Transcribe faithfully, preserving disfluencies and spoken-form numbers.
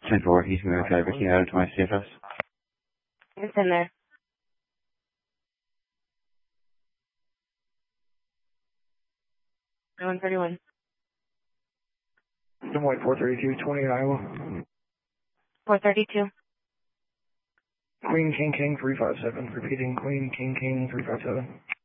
ten four, he's moving driver, he out to my safe house. It's in there. one thirty-one. Des Moines four thirty-two, twenty Iowa. four thirty-two. Queen King King three five seven. Repeating Queen King King three five seven.